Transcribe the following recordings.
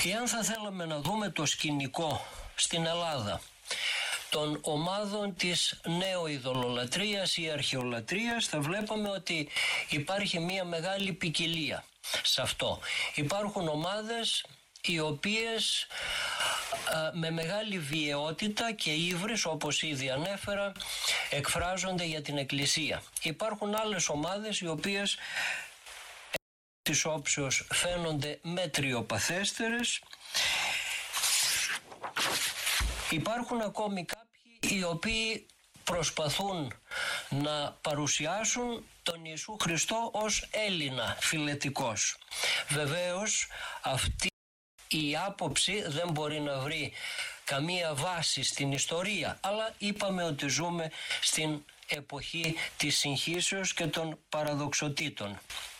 Εάν θα θέλαμε να δούμε το σκηνικό στην Ελλάδα των ομάδων της νέο-ειδωλολατρίας ή αρχαιολατρίας, θα βλέπαμε ότι υπάρχει μια μεγάλη ποικιλία σε αυτό. Υπάρχουν ομάδες οι οποίες με μεγάλη βιαιότητα και ύβρις, όπως ήδη ανέφερα, εκφράζονται για την Εκκλησία. Υπάρχουν άλλες ομάδες οι οποίες της όψεως φαίνονται μετριοπαθέστερες. Υπάρχουν ακόμη κάποιοι οι οποίοι προσπαθούν να παρουσιάσουν τον Ιησού Χριστό ως Έλληνα φιλετικός. Βεβαίως αυτή η άποψη δεν μπορεί να βρει καμία βάση στην ιστορία, αλλά είπαμε ότι ζούμε στην εποχή της συγχύσεως και των παραδοξοτήτων.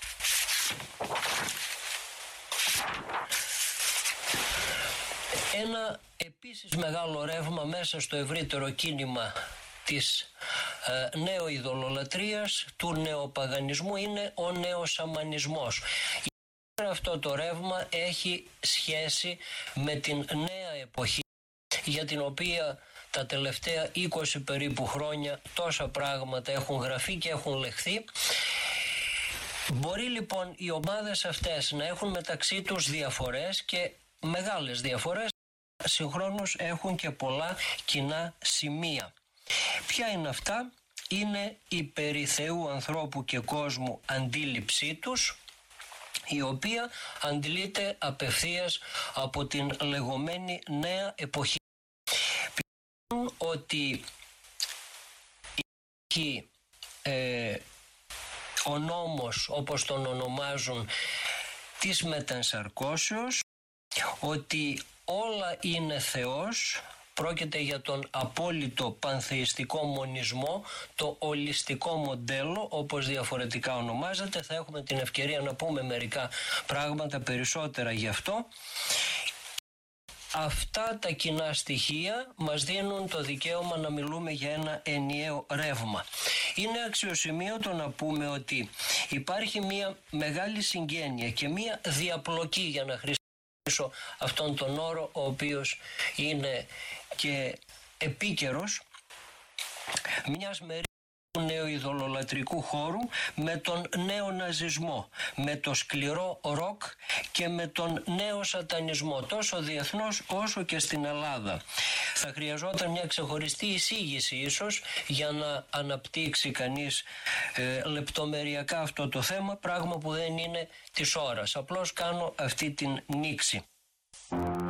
Ένα επίσης μεγάλο ρεύμα μέσα στο ευρύτερο κίνημα της νέο-ειδωλολατρίας, του νεοπαγανισμού, είναι ο νεοσαμανισμός. Αυτό το ρεύμα έχει σχέση με την νέα εποχή, για την οποία τα τελευταία 20 περίπου χρόνια τόσα πράγματα έχουν γραφεί και έχουν λεχθεί. Μπορεί λοιπόν οι ομάδες αυτές να έχουν μεταξύ τους διαφορές και μεγάλες διαφορές, συγχρόνως έχουν και πολλά κοινά σημεία. Ποια είναι αυτά? Είναι η περί Θεού, ανθρώπου και κόσμου αντίληψή τους, η οποία αντιλείται απευθείας από την λεγόμενη νέα εποχή. Πιστεύουν ότι υπάρχει ο νόμος, όπως τον ονομάζουν, της μετενσαρκώσεως, ότι όλα είναι Θεός. Πρόκειται για τον απόλυτο πανθεϊστικό μονισμό, το ολιστικό μοντέλο, όπως διαφορετικά ονομάζεται. Θα έχουμε την ευκαιρία να πούμε μερικά πράγματα περισσότερα γι' αυτό. Αυτά τα κοινά στοιχεία μας δίνουν το δικαίωμα να μιλούμε για ένα ενιαίο ρεύμα. Είναι αξιοσημείωτο να πούμε ότι υπάρχει μια μεγάλη συγγένεια και μια διαπλοκή, για να χρησιμοποιήσω αυτόν τον όρο, ο οποίος είναι και επίκαιρος, μιας μερίδας του νεοειδωλολατρικού χώρου με τον νέο ναζισμό, με το σκληρό ροκ και με τον νέο σατανισμό, τόσο διεθνώς όσο και στην Ελλάδα. Θα χρειαζόταν μια ξεχωριστή εισήγηση ίσως για να αναπτύξει κανείς λεπτομεριακά αυτό το θέμα, πράγμα που δεν είναι της ώρας. Απλώς κάνω αυτή την νήξη.